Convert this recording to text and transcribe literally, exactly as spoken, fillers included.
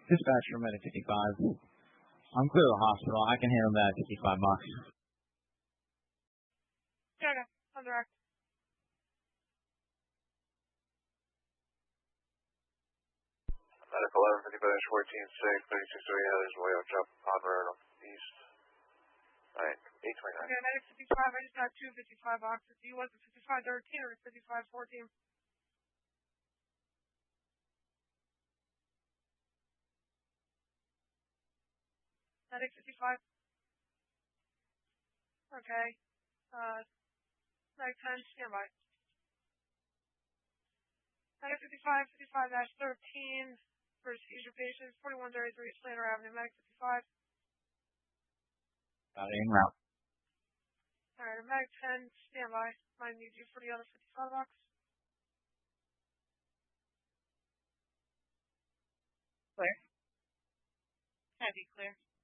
Dispatch for Medic fifty-five. I'm clear of the hospital. I can handle that fifty-five bucks. Yeah, okay. On direct. Medic eleven fifty-five fourteen six, thirty-six three others way up jump on road east. Alright, eight twenty-nine. Okay, Medic fifty-five, I just got two fifty-five boxes. Do you want the fifty-five thirteen or the fifty-five fourteen? Medic fifty-five. Okay. Uh, Medic ten, standby. Medic fifty-five, fifty-five thirteen for seizure patient, forty-one thirty-three Slater Avenue, Medic fifty-five. Got it en route. Alright, Medic ten, standby. Might need you for the other fifty-five box. Clear. Heavy clear.